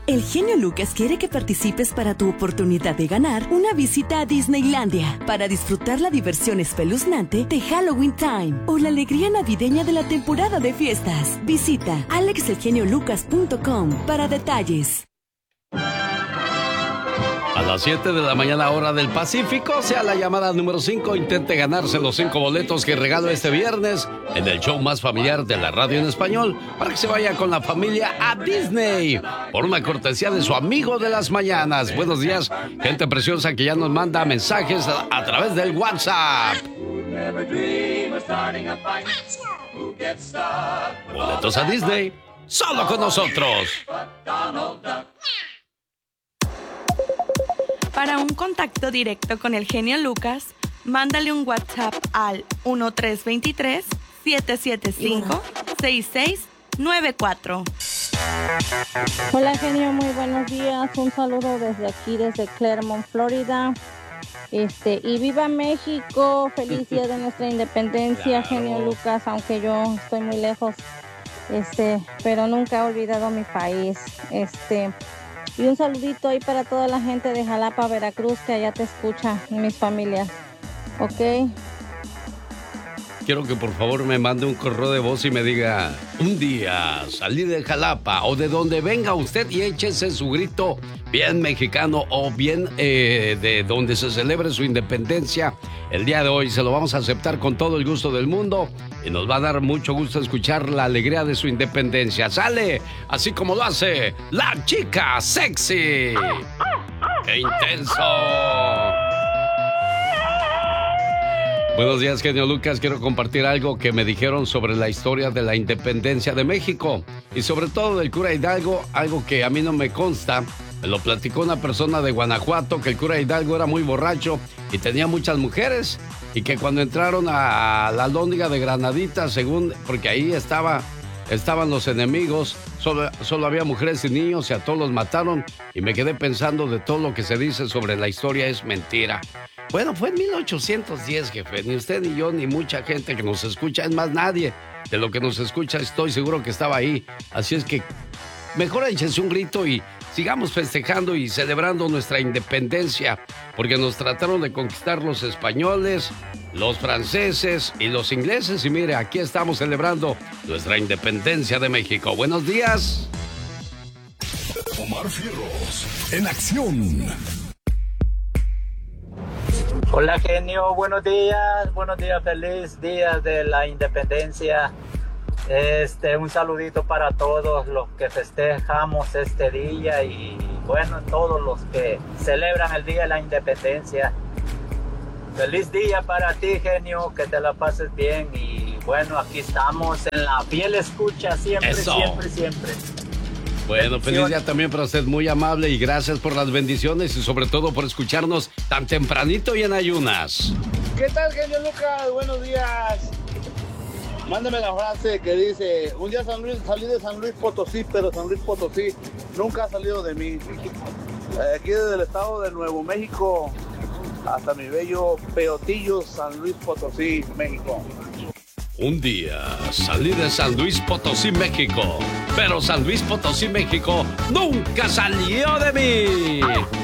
El genio Lucas quiere que participes para tu oportunidad de ganar una visita a Disneylandia para disfrutar la diversión espeluznante de Halloween Time o la alegría navideña de la temporada de fiestas. Visita alexelgeniolucas.com para detalles. A las 7 de la mañana, hora del Pacífico, sea la llamada número 5. Intente ganarse los 5 boletos que regalo este viernes en el show más familiar de la radio en español para que se vaya con la familia a Disney por una cortesía de su amigo de las mañanas. Buenos días, gente preciosa que ya nos manda mensajes a través del WhatsApp. Boletos a Disney, solo con nosotros. Para un contacto directo con el genio Lucas, mándale un WhatsApp al 1323-775-6694. Hola genio, muy buenos días. Un saludo desde aquí, desde Clermont, Florida. Y viva México, feliz día de nuestra independencia, claro. Genio Lucas, aunque yo estoy muy lejos, pero nunca he olvidado mi país. Y un saludito ahí para toda la gente de Jalapa, Veracruz, que allá te escucha, mis familias. ¿Ok? Quiero que por favor me mande un correo de voz y me diga: un día salí de Jalapa o de donde venga usted y échese su grito bien mexicano o bien de donde se celebre su independencia el día de hoy. Se lo vamos a aceptar con todo el gusto del mundo y nos va a dar mucho gusto escuchar la alegría de su independencia. ¡Sale! Así como lo hace la chica sexy. ¡Qué intenso! Buenos días, genio Lucas. Quiero compartir algo que me dijeron sobre la historia de la independencia de México y sobre todo del cura Hidalgo, algo que a mí no me consta. Me lo platicó una persona de Guanajuato, que el cura Hidalgo era muy borracho y tenía muchas mujeres y que cuando entraron a la alhóndiga de Granaditas, según, porque ahí estaban los enemigos, solo había mujeres y niños y a todos los mataron, y me quedé pensando de todo lo que se dice sobre la historia es mentira. Bueno, fue en 1810, jefe. Ni usted, ni yo, ni mucha gente que nos escucha, es más, nadie de lo que nos escucha estoy seguro que estaba ahí. Así es que mejor échense un grito y sigamos festejando y celebrando nuestra independencia, porque nos trataron de conquistar los españoles, los franceses y los ingleses, y mire, aquí estamos celebrando nuestra independencia de México. Buenos días. Omar Fierros, en acción. Hola genio, buenos días, feliz día de la independencia. Un saludito para todos los que festejamos este día y bueno, todos los que celebran el día de la independencia. Feliz día para ti, genio, que te la pases bien y bueno, aquí estamos en la fiel escucha siempre, Eso. siempre. Bueno, feliz día también para usted, muy amable y gracias por las bendiciones y sobre todo por escucharnos tan tempranito y en ayunas. ¿Qué tal, genio Lucas? Buenos días. Mándame la frase que dice: un día salí de San Luis Potosí, pero San Luis Potosí nunca ha salido de mí. Aquí desde el estado de Nuevo México hasta mi bello Peotillo, San Luis Potosí, México. Un día salí de San Luis Potosí, México, pero San Luis Potosí, México nunca salió de mí.